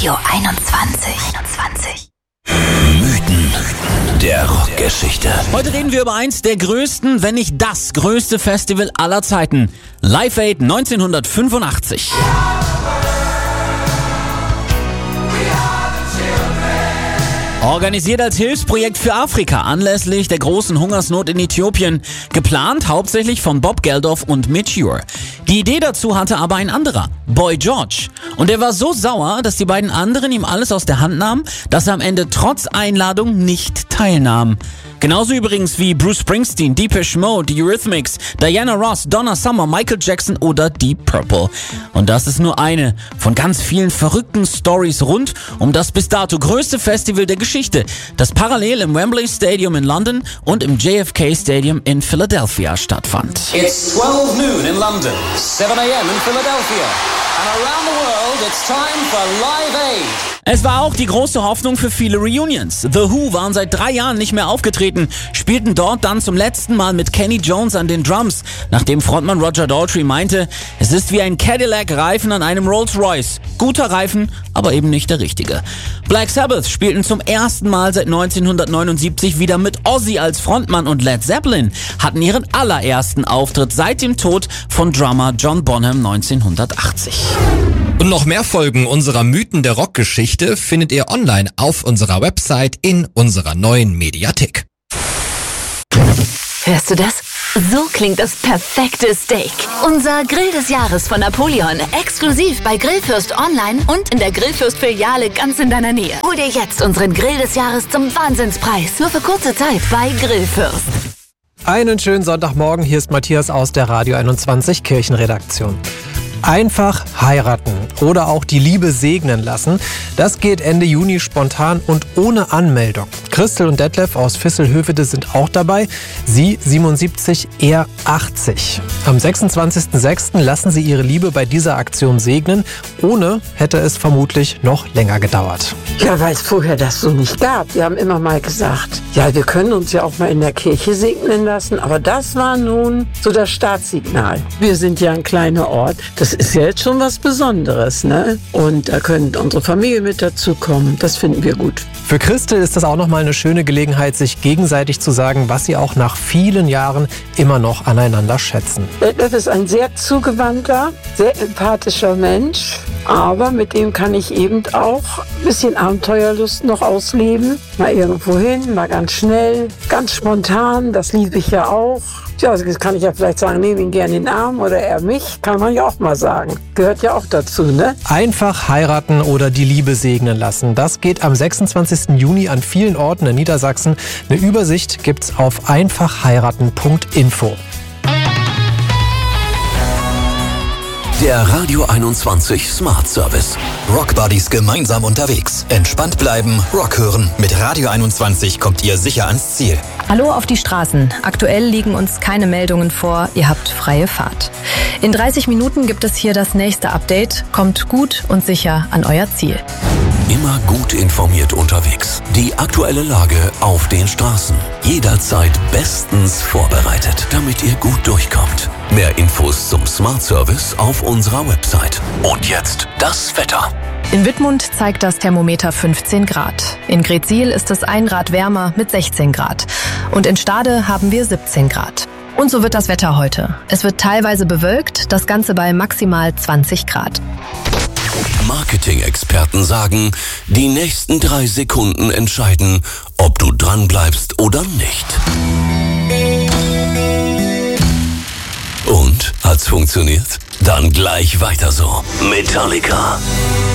Radio 21. Mythen der Rockgeschichte. Heute reden wir über eins der größten, wenn nicht das größte Festival aller Zeiten. Live Aid 1985. Organisiert als Hilfsprojekt für Afrika anlässlich der großen Hungersnot in Äthiopien. Geplant hauptsächlich von Bob Geldof und Mitch Ure. Die Idee dazu hatte aber ein anderer, Boy George. Und er war so sauer, dass die beiden anderen ihm alles aus der Hand nahmen, dass er am Ende trotz Einladung nicht teilnahm. Genauso übrigens wie Bruce Springsteen, Depeche Mode, die Eurythmics, Diana Ross, Donna Summer, Michael Jackson oder Deep Purple. Und das ist nur eine von ganz vielen verrückten Stories rund um das bis dato größte Festival der Geschichte, das parallel im Wembley Stadium in London und im JFK Stadium in Philadelphia stattfand. It's 12 noon in London, 7 a.m. in Philadelphia. And around the world, it's time for Live Aid. Es war auch die große Hoffnung für viele Reunions. The Who waren seit 3 Jahren nicht mehr aufgetreten, spielten dort dann zum letzten Mal mit Kenny Jones an den Drums, nachdem Frontmann Roger Daltrey meinte, es ist wie ein Cadillac-Reifen an einem Rolls-Royce. Guter Reifen, aber eben nicht der richtige. Black Sabbath spielten zum ersten Mal seit 1979 wieder mit Ozzy als Frontmann und Led Zeppelin hatten ihren allerersten Auftritt seit dem Tod von Drummer John Bonham 1980. Und noch mehr Folgen unserer Mythen der Rockgeschichte findet ihr online auf unserer Website in unserer neuen Mediathek. Hörst du das? So klingt das perfekte Steak. Unser Grill des Jahres von Napoleon. Exklusiv bei Grillfürst online und in der Grillfürst-Filiale ganz in deiner Nähe. Hol dir jetzt unseren Grill des Jahres zum Wahnsinnspreis. Nur für kurze Zeit bei Grillfürst. Einen schönen Sonntagmorgen, hier ist Matthias aus der Radio 21 Kirchenredaktion. Einfach heiraten oder auch die Liebe segnen lassen, das geht Ende Juni spontan und ohne Anmeldung. Christel und Detlef aus Visselhövede sind auch dabei. Sie 77, er 80. Am 26.06. lassen sie ihre Liebe bei dieser Aktion segnen. Ohne hätte es vermutlich noch länger gedauert. Ja, weil es vorher das so nicht gab. Wir haben immer mal gesagt, ja, wir können uns ja auch mal in der Kirche segnen lassen. Aber das war nun so das Startsignal. Wir sind ja ein kleiner Ort. Das ist ja jetzt schon was Besonderes, ne? Und da können unsere Familie mit dazukommen. Das finden wir gut. Für Christel ist das auch nochmal eine schöne Gelegenheit, sich gegenseitig zu sagen, was sie auch nach vielen Jahren immer noch aneinander schätzen. Detlef ist ein sehr zugewandter, sehr empathischer Mensch. Aber mit dem kann ich eben auch ein bisschen Abenteuerlust noch ausleben. Mal irgendwo hin, mal ganz schnell, ganz spontan. Das liebe ich ja auch. Ja, das kann ich ja vielleicht sagen, nehme ihn gerne in den Arm oder er mich. Kann man ja auch mal sagen. Gehört ja auch dazu, ne? Einfach heiraten oder die Liebe segnen lassen. Das geht am 26. Juni an vielen Orten in Niedersachsen. Eine Übersicht gibt's auf einfachheiraten.info. Der Radio 21 Smart Service. Rockbuddies gemeinsam unterwegs. Entspannt bleiben, Rock hören. Mit Radio 21 kommt ihr sicher ans Ziel. Hallo auf die Straßen. Aktuell liegen uns keine Meldungen vor. Ihr habt freie Fahrt. In 30 Minuten gibt es hier das nächste Update. Kommt gut und sicher an euer Ziel. Immer gut informiert unterwegs. Die aktuelle Lage auf den Straßen. Jederzeit bestens vorbereitet, damit ihr gut durchkommt. Mehr Infos zum Smart Service auf unserer Website. Und jetzt das Wetter. In Wittmund zeigt das Thermometer 15 Grad. In Greetsiel ist es 1 Grad wärmer mit 16 Grad. Und in Stade haben wir 17 Grad. Und so wird das Wetter heute. Es wird teilweise bewölkt, das Ganze bei maximal 20 Grad. Marketing-Experten sagen, die nächsten 3 Sekunden entscheiden, ob du dran bleibst oder nicht. Und? Hat's funktioniert? Dann gleich weiter so. Metallica.